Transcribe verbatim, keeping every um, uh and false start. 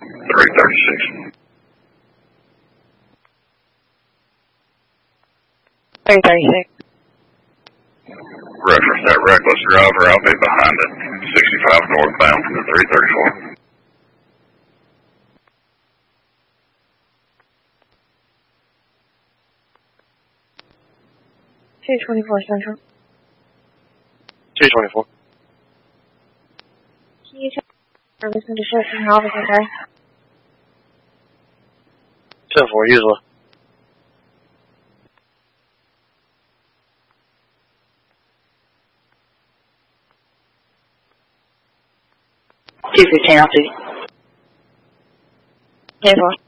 three thirty-six. three thirty-six. Reference that reckless driver. I'll be behind it. sixty-five northbound from the three thirty-four. two twenty-four Central. two twenty-four. Can you check service and description how everything goes? ten four, usually. two fifteen, I'll see. ten four.